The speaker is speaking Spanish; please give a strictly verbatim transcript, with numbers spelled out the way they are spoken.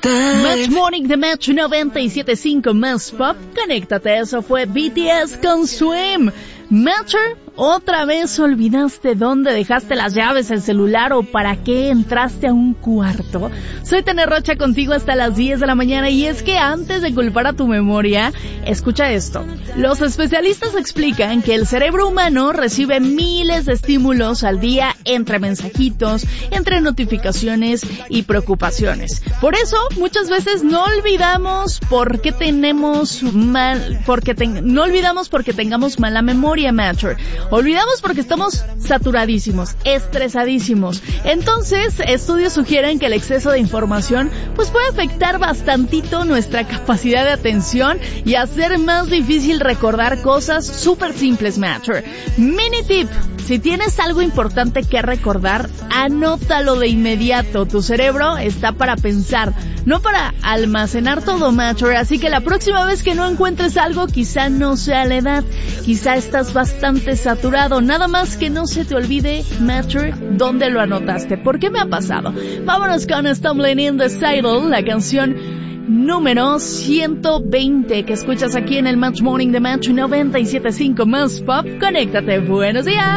Match Morning de Match noventa y siete punto cinco más pop. Conéctate, eso fue B T S con Swim. Matcher, ¿otra vez olvidaste dónde dejaste las llaves, el celular o para qué entraste a un cuarto? Soy Tene Rocha contigo hasta las diez de la mañana y es que antes de culpar a tu memoria, escucha esto. Los especialistas explican que el cerebro humano recibe miles de estímulos al día entre mensajitos, entre notificaciones y preocupaciones. Por eso, muchas veces no olvidamos por qué tenemos mal, porque ten, no olvidamos porque tengamos mala memoria, Matcher. Olvidamos porque estamos saturadísimos, estresadísimos. Entonces, estudios sugieren que el exceso de información pues puede afectar bastantito nuestra capacidad de atención y hacer más difícil recordar cosas súper simples, Matcher. Mini tip: si tienes algo importante que recordar, anótalo de inmediato. Tu cerebro está para pensar, no para almacenar todo, Matcher. Así que la próxima vez que no encuentres algo, quizá no sea la edad, quizá estás bastante saturado. Nada más que no se te olvide, Matcher, dónde lo anotaste. ¿Por qué me ha pasado? Vámonos con Stumbling in the Saddle, la canción número ciento veinte que escuchas aquí en el Match Morning de Match noventa y siete punto cinco más pop. Conéctate. Buenos días.